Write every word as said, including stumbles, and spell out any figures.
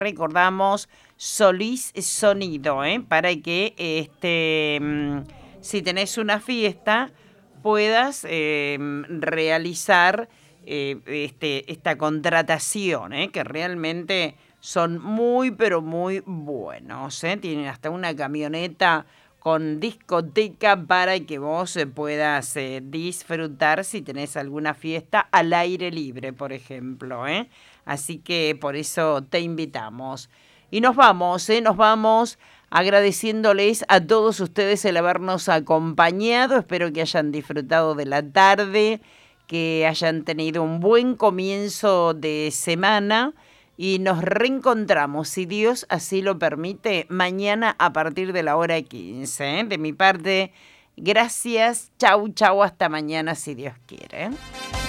recordamos, Solís Sonido, ¿eh? Para que este, mm, si tenés una fiesta, puedas eh, realizar eh, este, esta contratación, ¿eh? Que realmente son muy, pero muy buenos, ¿eh? Tienen hasta una camioneta con discoteca para que vos eh, puedas eh, disfrutar si tenés alguna fiesta al aire libre, por ejemplo, ¿eh? Así que por eso te invitamos. Y nos vamos, ¿eh? Nos vamos agradeciéndoles a todos ustedes el habernos acompañado. Espero que hayan disfrutado de la tarde, que hayan tenido un buen comienzo de semana. Y nos reencontramos, si Dios así lo permite, mañana a partir de la hora quince. ¿eh? De mi parte, gracias. Chau, chau. Hasta mañana, si Dios quiere.